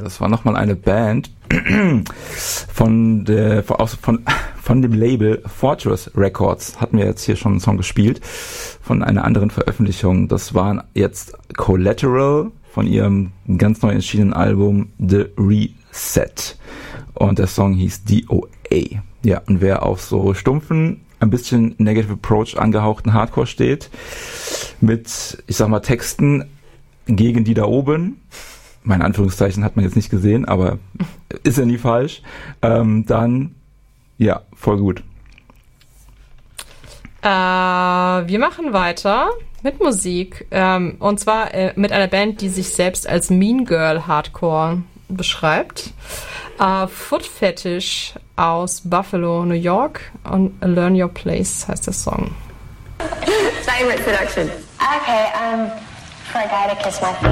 Das war nochmal eine Band von dem Label Fortress Records. Hatten wir jetzt hier schon einen Song gespielt von einer anderen Veröffentlichung. Das waren jetzt Collateral von ihrem ganz neu erschienenen Album The Reset. Und der Song hieß DOA. Ja, und wer auf so stumpfen, ein bisschen Negative Approach angehauchten Hardcore steht, mit, ich sag mal, Texten gegen die da oben, meine Anführungszeichen hat man jetzt nicht gesehen, aber ist ja nie falsch, dann, ja, voll gut. Wir machen weiter mit Musik, und zwar mit einer Band, die sich selbst als Mean Girl Hardcore beschreibt. Foot Fetish aus Buffalo, New York, und Learn Your Place heißt der Song. Silent seduction. Okay, for a guy to kiss my feet.